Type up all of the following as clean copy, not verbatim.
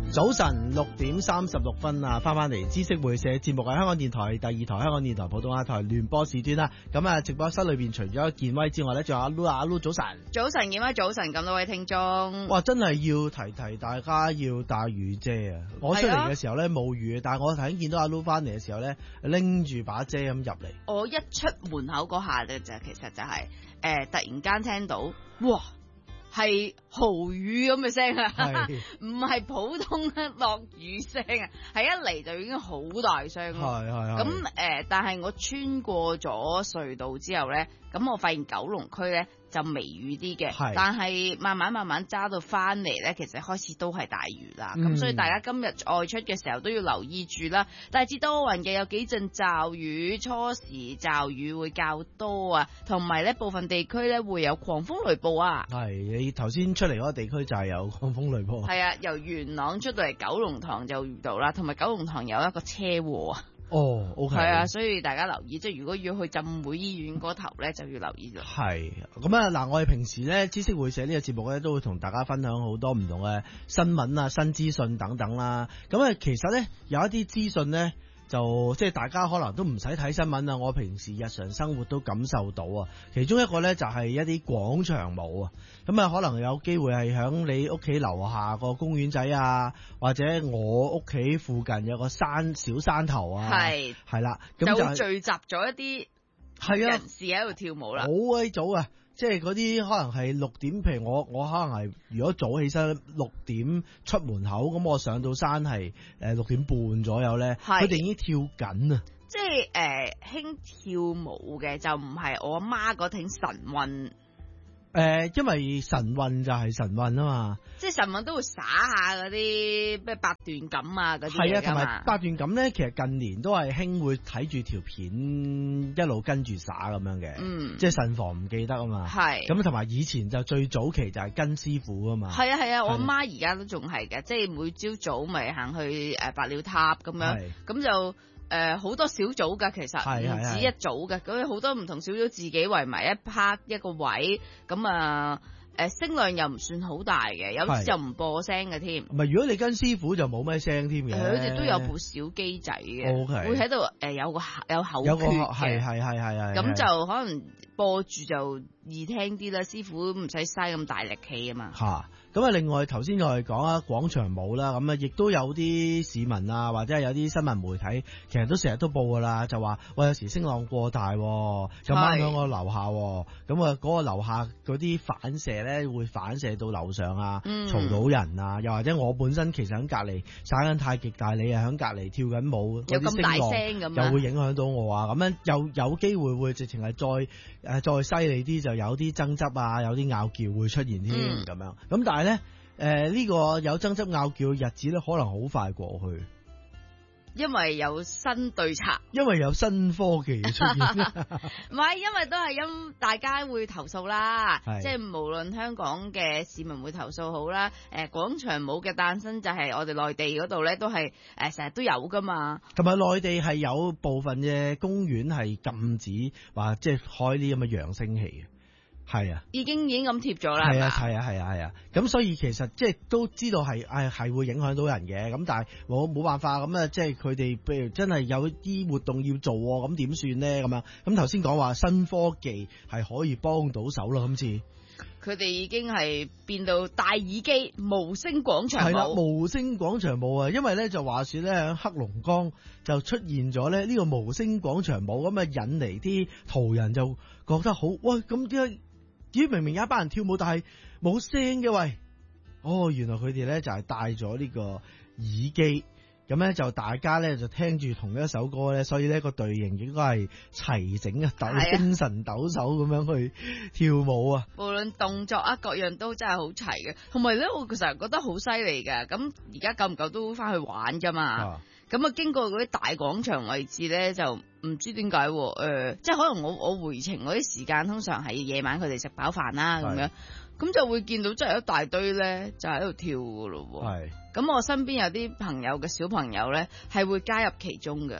早晨6:36啊，翻嚟知識會社節目係香港電台第二台香港電台普通話台聯播時段啦。咁啊，直播室裏邊除咗健威之外咧，仲有阿 Lu 啊，阿 Lu 早晨。 早晨，健威早晨，咁多位聽眾。 哇，真係要提大家要帶雨遮啊！我出嚟嘅時候咧冇雨，但係我頭先見到阿 Lu 翻嚟嘅時候咧，拎住把遮咁入嚟。 我一出門口嗰下咧就其實就係、突然間聽到哇！係豪雨咁嘅聲啊，唔係普通嘅落雨聲啊，係一嚟就已經好大聲咯。咁但係我穿過咗隧道之後咧，咁我發現九龍區咧就微雨啲嘅，但係慢慢揸到翻嚟咧，其實開始都係大雨啦。咁所以大家今日外出嘅時候都要留意住啦。大致多雲嘅，有幾陣驟雨，初時驟雨會較多啊，同埋咧部分地區咧會有狂風雷暴啊。 係你頭先出嚟嗰個地區就係有狂風雷暴。係啊，由元朗出到嚟九龍塘就遇到啦，同埋九龍塘有一個車禍啊。 哦 ，OK。係啊，所以大家留意，即係如果要去浸會醫院嗰頭咧，就要留意咗。 係咁啊！嗱，我哋平時咧知識會社呢個節目咧，都會同大家分享好多唔同嘅新聞啊、新資訊等等啦。咁啊，其實咧有一啲資訊咧，就即係大家可能都唔使睇新聞啊，我平時日常生活都感受到啊。其中一個咧就係一啲廣場舞啊，咁啊可能有機會係響你屋企樓下個公園仔啊，或者我屋企附近有個小山頭啊，係啦，咁就聚集咗一啲人士喺度跳舞啦， 好鬼早啊！即係嗰啲可能係6點，譬如我可能係如果早起身6點出門口，咁我上到山係6點半左右咧，佢哋已經跳緊啊！ 即係興跳舞嘅就唔係我阿媽嗰挺神韻。 因為神韻就係神韻啊嘛， 即係神韻都會耍下嗰啲咩八段錦啊嗰啲嘢㗎嘛。係啊， 同埋八段錦咧，其實近年都係興會睇住條片一路跟住耍咁樣嘅，即係慎防唔記得啊嘛。係咁，同埋以前就最早期就係跟師傅啊嘛。係啊，我媽而家都仲係嘅，即係每朝早咪行去白鳥塔咁樣，咁就。好多小組㗎，其實唔止一組嘅，咁好多唔同小組自己圍埋一 part 一個位，咁啊聲量又唔算好大嘅，有時就唔播聲嘅添。唔係， 如果你跟師傅就冇咩聲添嘅。 佢哋都有部小機仔嘅，會喺度有口訣嘅，係。咁就可能播住就易聽啲啦，師傅唔使嘥咁大力氣啊嘛。 咁啊，另外頭先我哋講啊廣場舞啦，咁啊亦都有啲市民啊，或者係有啲新聞媒體，其實都成日都報噶啦，就話喂有時聲浪過大，咁啱喺我樓下，咁啊嗰個樓下嗰啲反射咧會反射到樓上啊，嘈到人啊，又或者我本身其實喺隔離耍緊太極，但係你啊喺隔離跳緊舞， 有咁大聲咁， 又會影響到我啊，咁樣又有機會會直情係再犀利啲，就有啲爭執啊，有啲拗撬會出現添咁樣，咁但係咧，呢個有爭執拗撬嘅日子咧，可能好快過去， 因為有新對策， 因為有新科技出現， 唔係，因為都係因大家會投訴啦，即係無論香港嘅市民會投訴好啦，廣場舞嘅誕生就係我哋內地嗰度咧，都係成日都有噶嘛，同埋內地係有部分嘅公園係禁止話即係開啲咁嘅揚聲器嘅。係啊，已經咁貼咗啦。係啊，咁所以其實即係都知道係會影響到人嘅，咁但係我冇辦法咁啊，即係佢哋譬如真係有啲活動要做，咁點算咧？咁樣咁頭先講話新科技係可以幫到手咯，今次佢哋已經係變到戴耳機無聲廣場舞。係啦， 無聲廣場舞啊，因為咧就話說咧喺黑龍江就出現咗咧呢個無聲廣場舞，咁啊引嚟啲途人就覺得好喂，咁點解？咦，明明有一班人跳舞，但係冇聲嘅喂，原來佢哋咧就係戴咗呢個耳機，咁咧就大家咧就聽住同一首歌咧，所以呢個隊形應該係齊整嘅，精神抖擻咁樣去跳舞啊！無論動作啊各樣都真係好齊嘅，同埋咧我其實覺得好犀利嘅，咁而家夠唔夠都翻去玩噶嘛？咁啊，經過嗰啲大廣場位置咧，就唔知點解，即係可能我回程嗰啲時間，通常係夜晚佢哋食飽飯啦咁樣，咁就會見到真係一大堆咧，就喺度跳噶咯。係，咁我身邊有啲朋友嘅小朋友咧，係會加入其中嘅。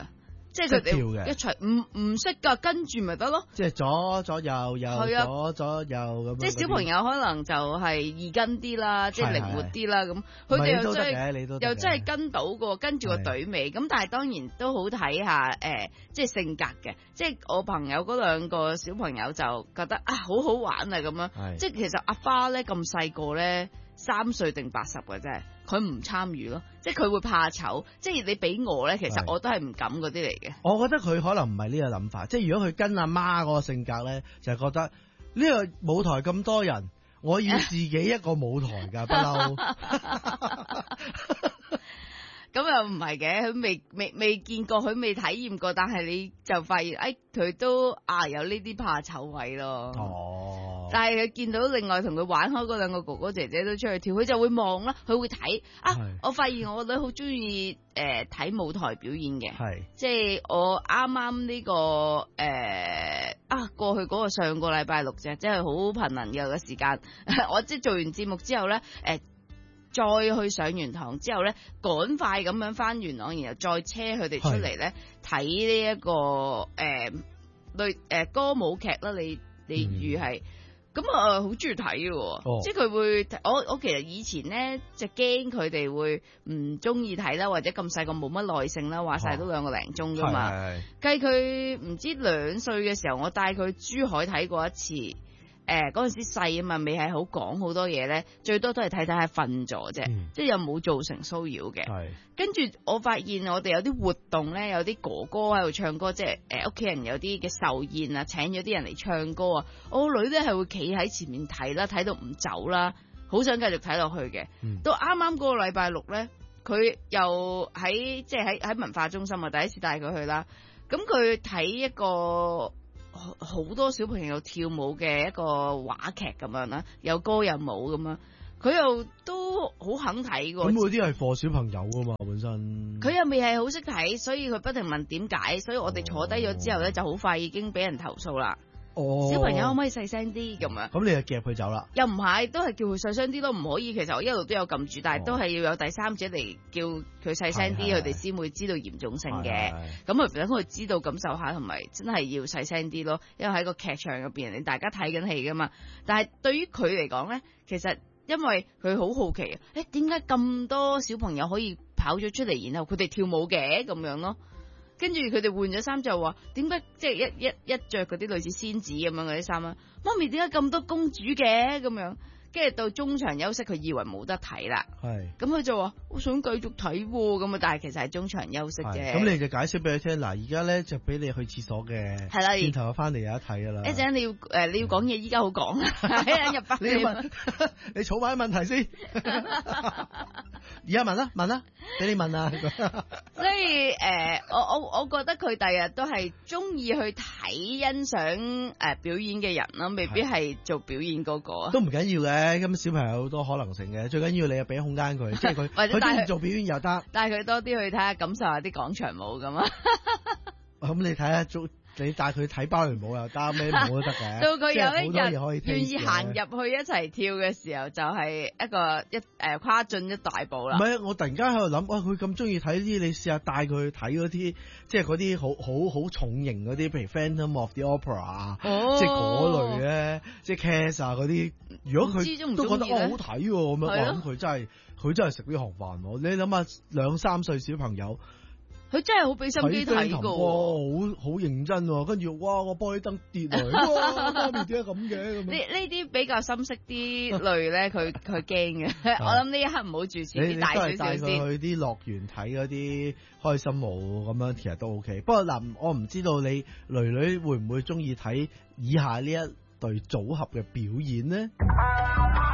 即係佢哋一齊唔識㗎，跟住咪得咯。 即係左右左右咁。 即係小朋友可能就係易跟啲啦，即係靈活啲啦咁。佢哋又真係跟到個，跟住個隊尾。咁但係當然都好睇下即係性格嘅。即係我朋友嗰兩個小朋友就覺得啊好好玩啊咁樣。即係其實阿花咧咁細個咧，3歲定80嘅啫。佢唔參與咯，即係佢會怕醜，即係你俾我咧，其實我都係唔敢嗰啲嚟嘅。我覺得佢可能唔係呢個諗法，即係如果佢跟阿媽嗰個性格咧，就係覺得呢個舞台咁多人，我要自己一個舞台㗎，不嬲。咁又唔係嘅，佢未見過，佢未體驗過，但係你就發現，佢都有呢啲怕醜位咯。哦！但係佢見到另外同佢玩開嗰兩個哥哥姐姐都出去跳，佢就會望啦，佢會睇啊！我發現我個女好中意睇舞台表演嘅，係即係我啱啱呢個過去嗰個上個禮拜六啫，即係好頻能嘅時間，我即係做完節目之後咧，再去上完堂之後咧，趕快咁樣翻元朗，然後再車佢哋出嚟咧睇呢一個歌舞劇啦。你預係咁好中意睇嘅，即係佢會我其實以前咧就驚佢哋會唔中意睇啦，或者咁細個冇乜耐性啦，話晒都2個零鐘噶嘛。計佢唔知2歲嘅時候，我帶佢珠海睇過一次。嗰陣時細啊嘛，未係好講好多嘢咧，最多都係睇睇下瞓咗啫，即係又冇造成騷擾嘅。跟住我發現我哋有啲活動咧，有啲哥哥喺度唱歌，即係屋企人有啲嘅壽宴啊，請咗啲人嚟唱歌啊，我個女咧係會企喺前面睇啦，睇到唔走啦，好想繼續睇落去嘅。到啱啱嗰個禮拜六咧，佢又喺文化中心啊，第一次帶佢去啦。咁佢睇一個好多小朋友跳舞嘅一個話劇咁樣啦，有歌有舞咁樣，佢又都好肯睇㗎。咁嗰啲係課小朋友㗎嘛，本身佢又未係好識睇，所以佢不停問點解，所以我哋坐低咗之後咧，就好快已經俾人投訴啦。小朋友可唔可以細聲啲咁樣？咁你就夾佢走啦？又唔係，都係叫佢細聲啲咯，唔可以。其實我一路都有撳住，但係都係要有第三者嚟叫佢細聲啲，佢哋先會知道嚴重性嘅。咁啊，等佢知道感受下，同埋真係要細聲啲咯。因為喺個劇場入邊，你大家睇緊戲噶嘛。但係對於佢嚟講咧，其實因為佢好好奇，點解咁多小朋友可以跑咗出嚟，然後佢哋跳舞嘅咁樣咯？跟住佢哋換咗衫就話，點解即係一着嗰啲類似仙子咁樣嗰啲衫啊？媽咪點解咁多公主嘅咁樣？跟住到中場休息，佢以為冇得睇啦。係，咁佢就話我想繼續睇咁啊，但係其實係中場休息啫。咁你就解釋俾佢聽，嗱，而家咧就俾你去廁所嘅。係啦，轉頭翻嚟有得睇噶啦。一陣你要講嘢，依家好講啊，入翻。你問，你儲埋啲問題先。而家問啦，俾你問啊。所以我覺得佢第日都係中意去睇欣賞表演嘅人咯，未必係做表演嗰個。都唔緊要嘅。咁小朋友有好多可能性嘅，最緊要你又俾空間佢，即係佢中意做表演又得，帶佢多啲去睇下，感受下啲廣場舞咁啊。咁你睇下，你帶佢睇芭蕾舞又得，咩舞都得嘅。到佢有一日願意行入去一齊跳嘅時候，就係一個跨進一大步啦。唔係，我突然間喺度諗，佢咁中意睇啲，你試下帶佢去睇嗰啲，即係嗰啲好重型嗰啲，譬如 Phantom of the Opera 啊，即係嗰類咧，即係 Cats 啊嗰啲。如果佢都覺得好睇喎，咁樣我諗佢真係食呢行飯喎。你諗下2、3歲小朋友。佢真係好俾心機睇㗎，好認真喎。跟住哇，我玻璃燈跌嚟，哇，媽咪點解咁嘅？呢啲比較深色啲類咧，佢驚嘅。我諗呢一刻唔好注視啲大少少先。你都係帶佢去啲樂園睇嗰啲開心舞咁樣，其實都 OK。不過嗱，我唔知道你女會唔會中意睇以下呢一對組合嘅表演呢？